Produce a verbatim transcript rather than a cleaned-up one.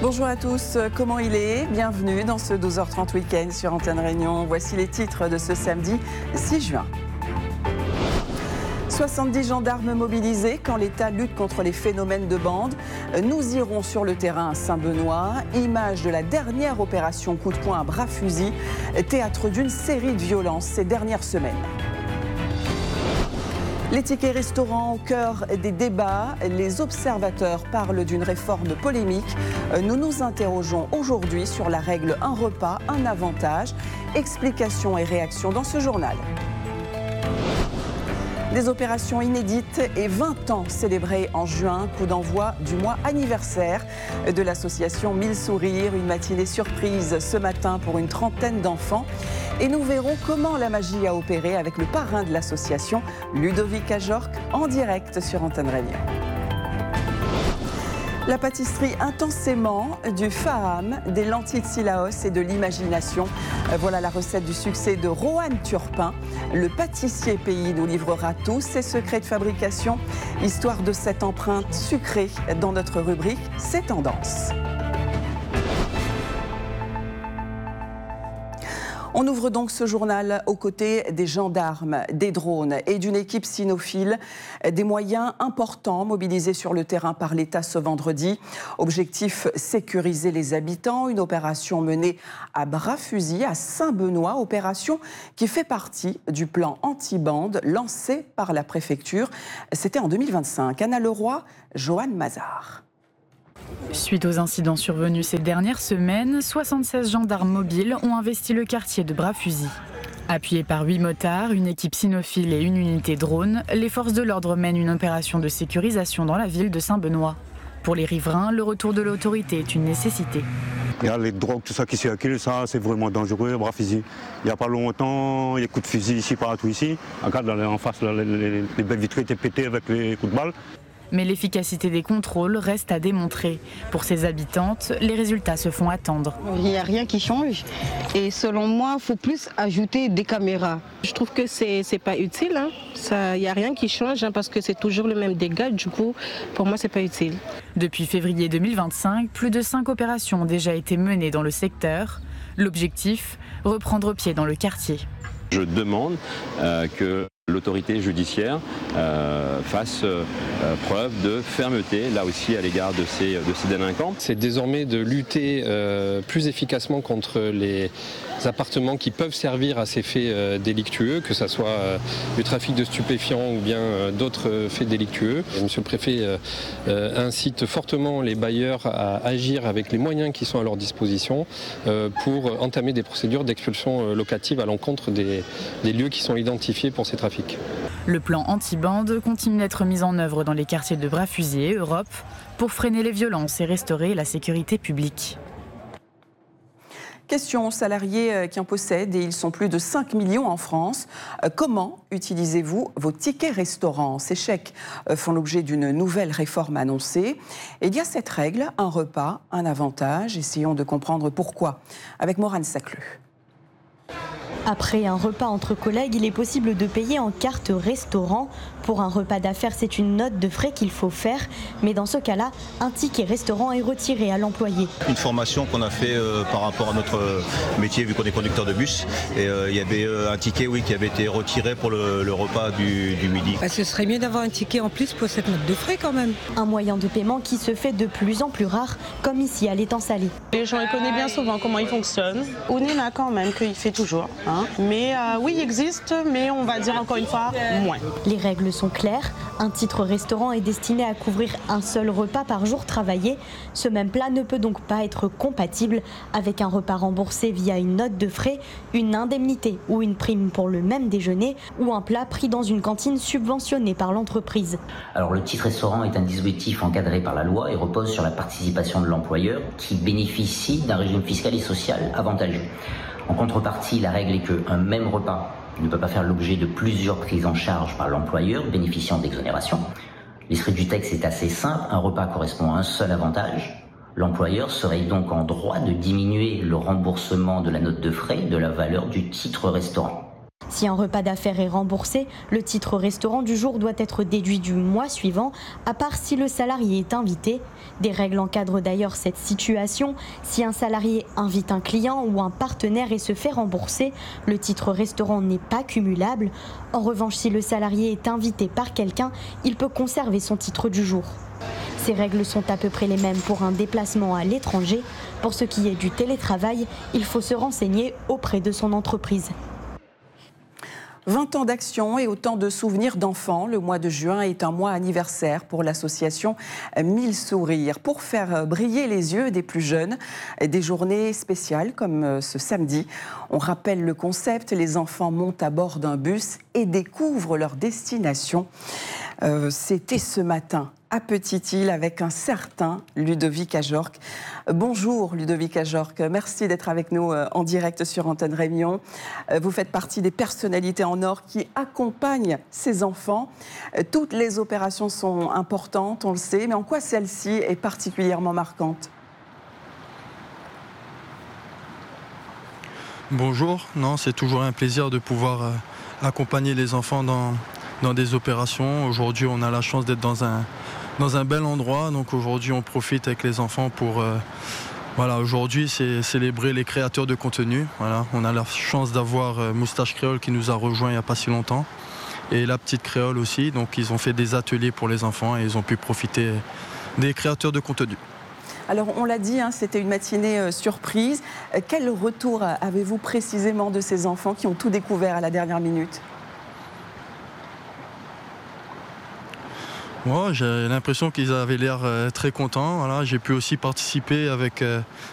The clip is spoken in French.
Bonjour à tous, comment il est? Bienvenue dans ce douze heures trente week-end sur Antenne Réunion. Voici les titres de ce samedi six juin. soixante-dix gendarmes mobilisés quand l'État lutte contre les phénomènes de bande. Nous irons sur le terrain à Saint-Benoît. Image de la dernière opération coup de poing à bras fusil, théâtre d'une série de violences ces dernières semaines. Les tickets restaurants au cœur des débats, les observateurs parlent d'une réforme polémique. Nous nous interrogeons aujourd'hui sur la règle un repas, un avantage. Explications et réactions dans ce journal. Des opérations inédites et vingt ans célébrés en juin, coup d'envoi du mois anniversaire de l'association Mille Sourires, une matinée surprise ce matin pour une trentaine d'enfants. Et nous verrons comment la magie a opéré avec le parrain de l'association, Ludovic Ajorc, en direct sur Antenne Réunion. La pâtisserie intensément, du faham, des lentilles de Sillaos et de l'imagination. Voilà la recette du succès de Rohan Turpin. Le pâtissier pays nous livrera tous ses secrets de fabrication. Histoire de cette empreinte sucrée dans notre rubrique C'est Tendance. On ouvre donc ce journal aux côtés des gendarmes, des drones et d'une équipe cynophile. Des moyens importants mobilisés sur le terrain par l'État ce vendredi. Objectif, sécuriser les habitants. Une opération menée à bras fusil à Saint-Benoît. Opération qui fait partie du plan anti-bande lancé par la préfecture. C'était en deux mille vingt-cinq. Anna Leroy, Johan Mazard. Suite aux incidents survenus ces dernières semaines, soixante-seize gendarmes mobiles ont investi le quartier de Bras-Fusil. Appuyés par huit motards, une équipe cynophile et une unité drone, les forces de l'ordre mènent une opération de sécurisation dans la ville de Saint-Benoît. Pour les riverains, le retour de l'autorité est une nécessité. Il y a les drogues, tout ça qui circule, ça c'est vraiment dangereux, Bras-Fusil. Il n'y a pas longtemps, il y a des coups de fusil ici, partout ici. Regarde, en face, là, les, les, les belles vitrines étaient pétées avec les coups de balle. Mais l'efficacité des contrôles reste à démontrer. Pour ses habitantes, les résultats se font attendre. Il n'y a rien qui change. Et selon moi, il faut plus ajouter des caméras. Je trouve que c'est c'est pas utile. Hein. Ça, il n'y a rien qui change hein, parce que c'est toujours le même dégât. Du coup, pour moi, c'est pas utile. Depuis février deux mille vingt-cinq, plus de cinq opérations ont déjà été menées dans le secteur. L'objectif, reprendre pied dans le quartier. Je demande euh, que l'autorité judiciaire euh, fasse euh, preuve de fermeté, là aussi à l'égard de ces, de ces délinquants. C'est désormais de lutter euh, plus efficacement contre les appartements qui peuvent servir à ces faits euh, délictueux, que ce soit euh, du trafic de stupéfiants ou bien euh, d'autres euh, faits délictueux. Et Monsieur le Préfet euh, euh, incite fortement les bailleurs à agir avec les moyens qui sont à leur disposition euh, pour entamer des procédures d'expulsion euh, locative à l'encontre des, des lieux qui sont identifiés pour ces trafics. Le plan anti-bande continue d'être mis en œuvre dans les quartiers de Bras-Fusil et Europe pour freiner les violences et restaurer la sécurité publique. Question aux salariés qui en possèdent, et ils sont plus de cinq millions en France. Comment utilisez-vous vos tickets restaurants? Ces chèques font l'objet d'une nouvelle réforme annoncée. Et il y a cette règle, un repas, un avantage. Essayons de comprendre pourquoi. Avec Morane Sacleux. Après un repas entre collègues, il est possible de payer en carte restaurant. Pour un repas d'affaires, c'est une note de frais qu'il faut faire. Mais dans ce cas-là, un ticket restaurant est retiré à l'employé. Une formation qu'on a fait euh, par rapport à notre métier, vu qu'on est conducteur de bus. Et euh, il y avait euh, un ticket oui, qui avait été retiré pour le, le repas du, du midi. Bah, ce serait mieux d'avoir un ticket en plus pour cette note de frais quand même. Un moyen de paiement qui se fait de plus en plus rare, comme ici à l'étang salé. Les gens ils connaissent bien souvent comment il fonctionne. On est là quand même qu'il fait toujours. Hein. Mais euh, oui, il existe, mais on va dire encore une fois, moins. Les règles sont claires. Un titre restaurant est destiné à couvrir un seul repas par jour travaillé. Ce même plat ne peut donc pas être compatible avec un repas remboursé via une note de frais, une indemnité ou une prime pour le même déjeuner ou un plat pris dans une cantine subventionnée par l'entreprise. Alors le titre restaurant est un dispositif encadré par la loi et repose sur la participation de l'employeur qui bénéficie d'un régime fiscal et social avantageux. En contrepartie, la règle est qu'un même repas ne peut pas faire l'objet de plusieurs prises en charge par l'employeur bénéficiant d'exonération. L'esprit du texte est assez simple, un repas correspond à un seul avantage. L'employeur serait donc en droit de diminuer le remboursement de la note de frais de la valeur du titre restaurant. Si un repas d'affaires est remboursé, le titre restaurant du jour doit être déduit du mois suivant, à part si le salarié est invité. Des règles encadrent d'ailleurs cette situation. Si un salarié invite un client ou un partenaire et se fait rembourser, le titre restaurant n'est pas cumulable. En revanche, si le salarié est invité par quelqu'un, il peut conserver son titre du jour. Ces règles sont à peu près les mêmes pour un déplacement à l'étranger. Pour ce qui est du télétravail, il faut se renseigner auprès de son entreprise. vingt ans d'action et autant de souvenirs d'enfants. Le mois de juin est un mois anniversaire pour l'association Mille Sourires. Pour faire briller les yeux des plus jeunes, des journées spéciales comme ce samedi. On rappelle le concept, les enfants montent à bord d'un bus et découvrent leur destination. Euh, c'était ce matin à Petite-Île avec un certain Ludovic Ajorc. Bonjour Ludovic Ajorc, merci d'être avec nous en direct sur Antenne Réunion. Vous faites partie des personnalités en or qui accompagnent ces enfants. Toutes les opérations sont importantes, on le sait, mais en quoi celle-ci est particulièrement marquante ? Bonjour, non, c'est toujours un plaisir de pouvoir euh, accompagner les enfants dans, dans des opérations. Aujourd'hui, on a la chance d'être dans un dans un bel endroit, donc aujourd'hui on profite avec les enfants pour euh, voilà, aujourd'hui c'est célébrer les créateurs de contenu. Voilà, on a la chance d'avoir euh, Moustache Créole qui nous a rejoint il n'y a pas si longtemps et la petite Créole aussi, donc ils ont fait des ateliers pour les enfants et ils ont pu profiter des créateurs de contenu. Alors on l'a dit, hein, c'était une matinée euh, surprise. Euh, quel retour avez-vous précisément de ces enfants qui ont tout découvert à la dernière minute ? Moi, j'ai l'impression qu'ils avaient l'air euh, très contents. Voilà. J'ai pu aussi participer avec, euh,